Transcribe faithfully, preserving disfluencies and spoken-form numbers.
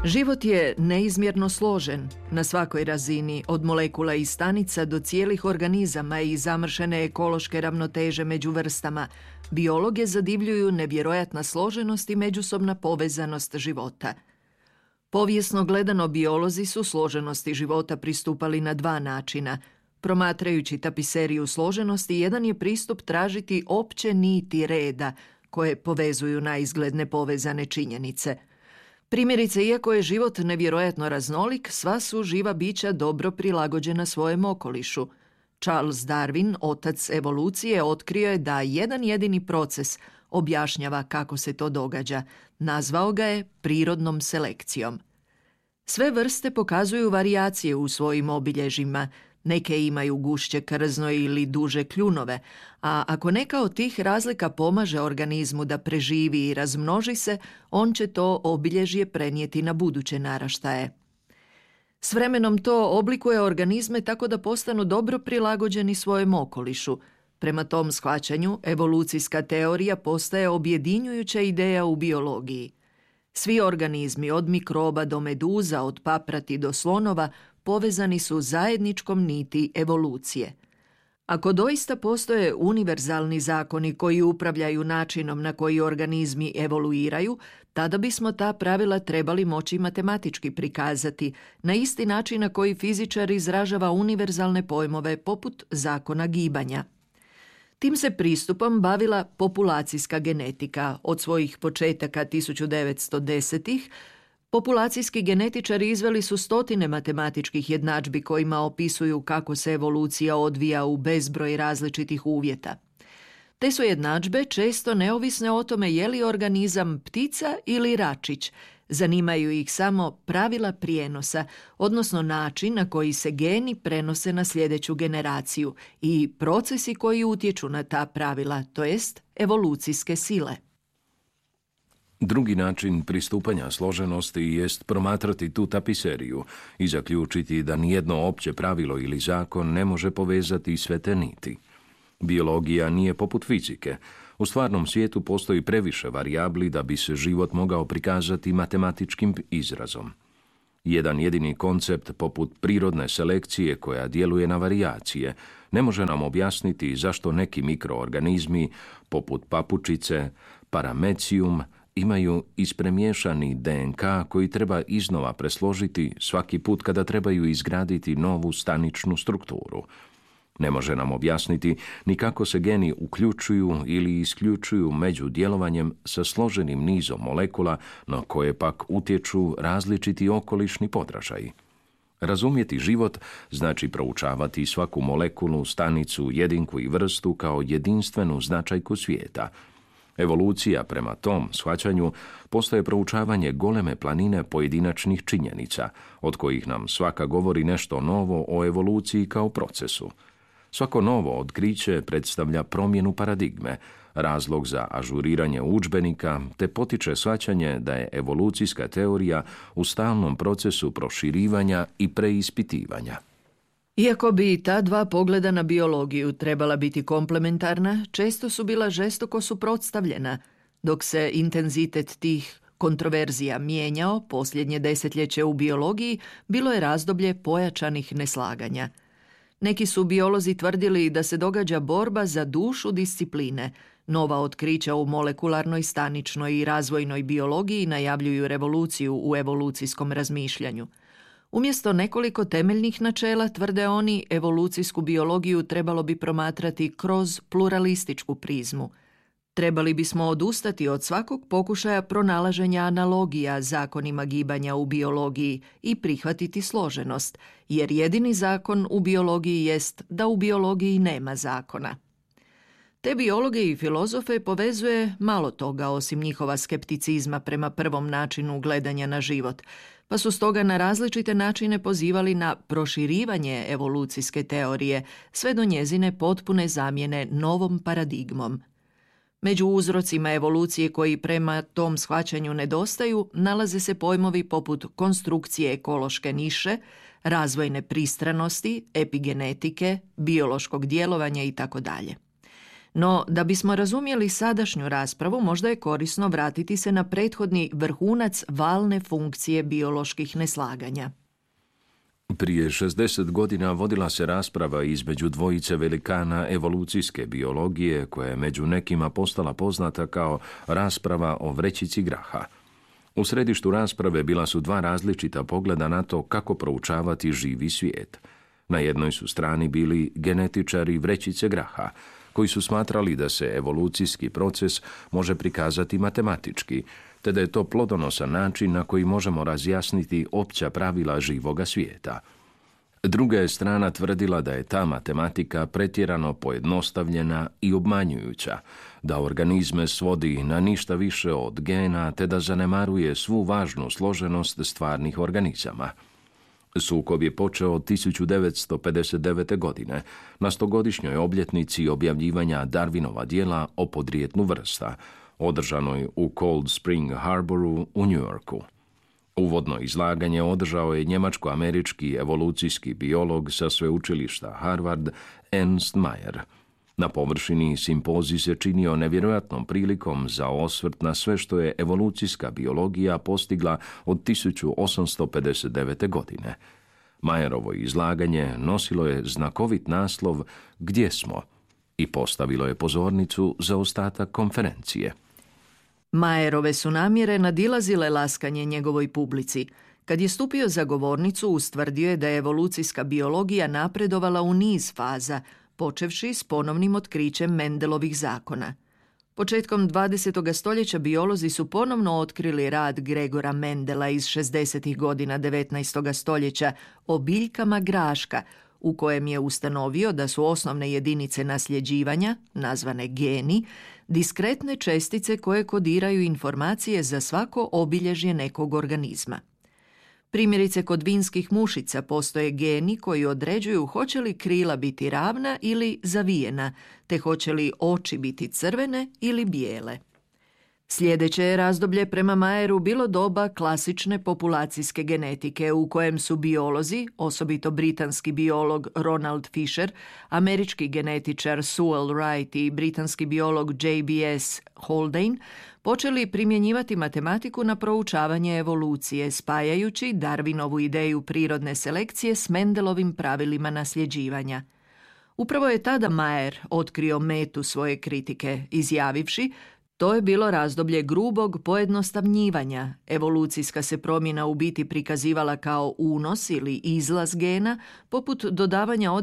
Život je neizmjerno složen na svakoj razini, od molekula i stanica do cijelih organizama i zamršene ekološke ravnoteže među vrstama. Biologe zadivljuju nevjerojatna složenost i međusobna povezanost života. Povijesno gledano, biolozi su složenosti života pristupali na dva načina. Promatrajući tapiseriju složenosti, jedan je pristup tražiti opće niti reda koje povezuju naizgled nepovezane činjenice. Primjerice, iako je život nevjerojatno raznolik, sva su živa bića dobro prilagođena svojem okolišu. Charles Darwin, otac evolucije, otkrio je da jedan jedini proces objašnjava kako se to događa. Nazvao ga je prirodnom selekcijom. Sve vrste pokazuju varijacije u svojim obilježjima. Neke imaju gušće krzno ili duže kljunove, a ako neka od tih razlika pomaže organizmu da preživi i razmnoži se, on će to obilježje prenijeti na buduće naraštaje. S vremenom to oblikuje organizme tako da postanu dobro prilagođeni svojem okolišu. Prema tom shvaćanju, evolucijska teorija postaje objedinjujuća ideja u biologiji. Svi organizmi, od mikroba do meduza, od paprati do slonova, povezani su zajedničkom niti evolucije. Ako doista postoje univerzalni zakoni koji upravljaju načinom na koji organizmi evoluiraju, tada bismo ta pravila trebali moći matematički prikazati, na isti način na koji fizičar izražava univerzalne pojmove poput zakona gibanja. Tim se pristupom bavila populacijska genetika. Od svojih početaka tisuću devetsto desetih populacijski genetičari izveli su stotine matematičkih jednadžbi kojima opisuju kako se evolucija odvija u bezbroj različitih uvjeta. Te su jednadžbe često neovisne o tome je li organizam ptica ili račić. Zanimaju ih samo pravila prijenosa, odnosno način na koji se geni prenose na sljedeću generaciju i procesi koji utječu na ta pravila, to jest evolucijske sile. Drugi način pristupanja složenosti jest promatrati tu tapiseriju i zaključiti da nijedno opće pravilo ili zakon ne može povezati sve te niti. Biologija nije poput fizike. U stvarnom svijetu postoji previše varijabli da bi se život mogao prikazati matematičkim izrazom. Jedan jedini koncept poput prirodne selekcije koja djeluje na varijacije ne može nam objasniti zašto neki mikroorganizmi poput papučice, paramecium, imaju ispremiješani D N K koji treba iznova presložiti svaki put kada trebaju izgraditi novu staničnu strukturu. Ne može nam objasniti ni kako se geni uključuju ili isključuju među djelovanjem sa složenim nizom molekula na koje pak utječu različiti okolišni podražaji. Razumjeti život znači proučavati svaku molekulu, stanicu, jedinku i vrstu kao jedinstvenu značajku svijeta. Evolucija prema tom shvaćanju postaje proučavanje goleme planine pojedinačnih činjenica, od kojih nam svaka govori nešto novo o evoluciji kao procesu. Svako novo otkriće predstavlja promjenu paradigme, razlog za ažuriranje udžbenika, te potiče shvaćanje da je evolucijska teorija u stalnom procesu proširivanja i preispitivanja. Iako bi ta dva pogleda na biologiju trebala biti komplementarna, često su bila žestoko suprotstavljena. Dok se intenzitet tih kontroverzija mijenjao, posljednje desetljeće u biologiji bilo je razdoblje pojačanih neslaganja. Neki su biolozi tvrdili da se događa borba za dušu discipline. Nova otkrića u molekularnoj, staničnoj i razvojnoj biologiji najavljuju revoluciju u evolucijskom razmišljanju. Umjesto nekoliko temeljnih načela, tvrde oni, evolucijsku biologiju trebalo bi promatrati kroz pluralističku prizmu. Trebali bismo odustati od svakog pokušaja pronalaženja analogija zakonima gibanja u biologiji i prihvatiti složenost, jer jedini zakon u biologiji jest da u biologiji nema zakona. Te biologe i filozofe povezuje malo toga osim njihova skepticizma prema prvom načinu gledanja na život, pa su stoga na različite načine pozivali na proširivanje evolucijske teorije, sve do njezine potpune zamjene novom paradigmom. Među uzrocima evolucije koji prema tom shvaćanju nedostaju nalaze se pojmovi poput konstrukcije ekološke niše, razvojne pristranosti, epigenetike, biološkog djelovanja itd. No, da bismo razumjeli sadašnju raspravu, možda je korisno vratiti se na prethodni vrhunac valne funkcije bioloških neslaganja. Prije šezdeset godina vodila se rasprava između dvojice velikana evolucijske biologije, koja je među nekima postala poznata kao rasprava o vrećici graha. U središtu rasprave bila su dva različita pogleda na to kako proučavati živi svijet. Na jednoj su strani bili genetičari vrećice graha, koji su smatrali da se evolucijski proces može prikazati matematički, te da je to plodonosan način na koji možemo razjasniti opća pravila živoga svijeta. Druga je strana tvrdila da je ta matematika pretjerano pojednostavljena i obmanjujuća, da organizme svodi na ništa više od gena, te da zanemaruje svu važnu složenost stvarnih organizama. Sukob je počeo tisuću devetsto pedeset devete. godine, na stogodišnjoj obljetnici objavljivanja Darwinova djela o podrijetlu vrsta, održanoj u Cold Spring Harboru u New Yorku. Uvodno izlaganje održao je njemačko-američki evolucijski biolog sa sveučilišta Harvard Ernst Mayr. Na površini simpozij se činio nevjerojatnom prilikom za osvrt na sve što je evolucijska biologija postigla od tisuću osamsto pedeset devete. godine. Mayerovo izlaganje nosilo je znakovit naslov "Gdje smo?" i postavilo je pozornicu za ostatak konferencije. Mayerove su namjere nadilazile laskanje njegovoj publici. Kad je stupio za govornicu, ustvrdio je da je evolucijska biologija napredovala u niz faza, počevši s ponovnim otkrićem Mendelovih zakona. Početkom dvadesetog stoljeća biolozi su ponovno otkrili rad Gregora Mendela iz šezdesetih godina devetnaestog stoljeća o biljkama graška, u kojem je ustanovio da su osnovne jedinice nasljeđivanja, nazvane geni, diskretne čestice koje kodiraju informacije za svako obilježje nekog organizma. Primjerice, kod vinskih mušica postoje geni koji određuju hoće li krila biti ravna ili zavijena, te hoće li oči biti crvene ili bijele. Sljedeće je razdoblje prema Mayeru bilo doba klasične populacijske genetike u kojem su biolozi, osobito britanski biolog Ronald Fisher, američki genetičar Sewell Wright i britanski biolog J B S Haldane, počeli primjenjivati matematiku na proučavanje evolucije, spajajući Darwinovu ideju prirodne selekcije s Mendelovim pravilima nasljeđivanja. Upravo je tada Mayer otkrio metu svoje kritike, izjavivši: "To je bilo razdoblje grubog pojednostavnjivanja. Evolucijska se promjena u biti prikazivala kao unos ili izlaz gena, poput dodavanja